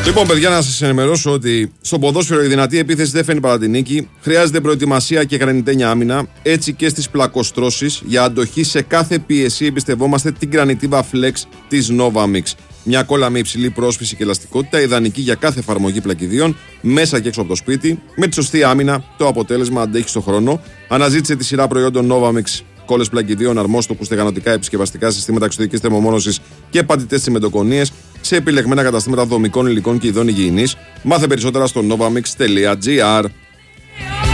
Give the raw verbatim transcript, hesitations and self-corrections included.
Λοιπόν, παιδιά, να σας ενημερώσω ότι στο ποδόσφαιρο η δυνατή επίθεση δεν φαίνει παρά την νίκη. Χρειάζεται προετοιμασία και γρανιτένια άμυνα. Έτσι και στις πλακοστρώσεις για αντοχή σε κάθε πίεση εμπιστευόμαστε την Granitiva Flex της Novamix. Μια κόλλα με υψηλή πρόσφυση και ελαστικότητα, ιδανική για κάθε εφαρμογή πλακιδίων, μέσα και έξω από το σπίτι. Με τη σωστή άμυνα, το αποτέλεσμα αντέχει στο χρόνο. Αναζήτησε τη σειρά προϊόντων Novamix. Κόλλες πλακιδίων, αρμόστοκους, στεγανοτικά επισκευαστικά συστήματα εξωτερικής θερμομόνωσης και πατητές τσιμεντοκονίες σε επιλεγμένα καταστήματα δομικών υλικών και ειδών υγιεινής. Μάθε περισσότερα στο novamix τελεία gr.